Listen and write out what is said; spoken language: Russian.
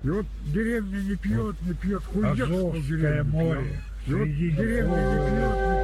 И вот деревня не пьет, хуй Азовское море. И вот деревня не пьет,